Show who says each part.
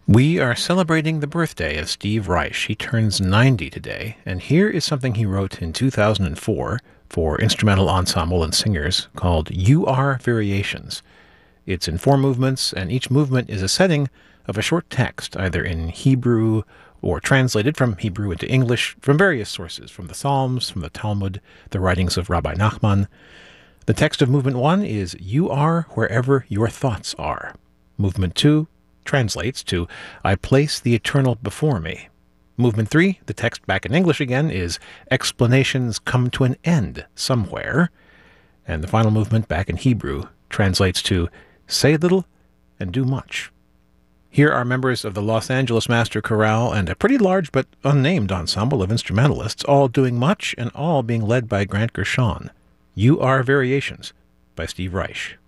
Speaker 1: We are celebrating the birthday of Steve Reich. He turns 90 today, and here is something he wrote in 2004 for instrumental ensemble and singers called You Are Variations. It's in 4 movements, and each movement is a setting of a short text, either in Hebrew or translated from Hebrew into English from various sources, from the Psalms, from the Talmud, the writings of Rabbi Nachman. The text of Movement 1 is You are wherever your thoughts are. Movement 2 translates to I place the eternal before me. Movement 3, the text back in English again, is explanations come to an end somewhere. And the final movement back in Hebrew translates to say little and do much. Here are members of the Los Angeles Master Chorale and a pretty large but unnamed ensemble of instrumentalists, all doing much and all being led by Grant Gershon. You Are Variations by Steve Reich.